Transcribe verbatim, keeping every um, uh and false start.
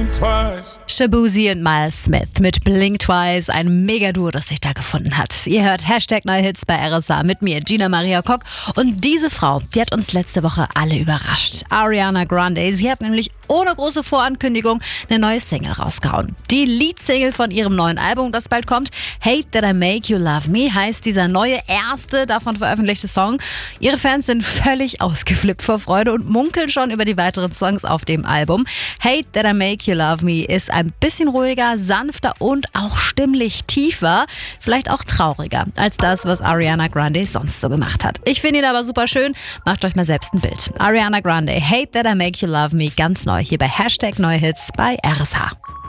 Think twice. Shaboozey und Miles Smith mit Blink Twice, ein Mega-Duo, das sich da gefunden hat. Ihr hört Hashtag Neue Hits bei R S A mit mir, Gina Maria Kock. Und diese Frau, die hat uns letzte Woche alle überrascht. Ariana Grande, sie hat nämlich ohne große Vorankündigung eine neue Single rausgehauen. Die Leadsingle von ihrem neuen Album, das bald kommt, Hate That I Make You Love Me, heißt dieser neue, erste davon veröffentlichte Song. Ihre Fans sind völlig ausgeflippt vor Freude und munkeln schon über die weiteren Songs auf dem Album. Hate That I Make You Love Me ist ein bisschen ruhiger, sanfter und auch stimmlich tiefer, vielleicht auch trauriger als das, was Ariana Grande sonst so gemacht hat. Ich finde ihn aber super schön. Macht euch mal selbst ein Bild. Ariana Grande, Hate That I Make You Love Me, ganz neu hier bei Hashtag Neue Hits bei R S H.